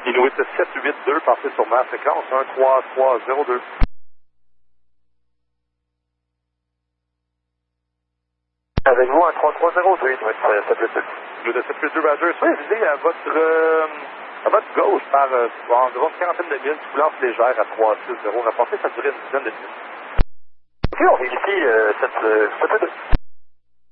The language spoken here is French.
Inuit 782, passez sur ma fréquence 13302. Avec vous, 13302, Inuit 782. Inuit 782, Roger. Soyez visé à votre gauche par environ une quarantaine de milles, turbulence légère à 360. Rapportez, ça durait une dizaine de minutes. OK, on vérifie 782.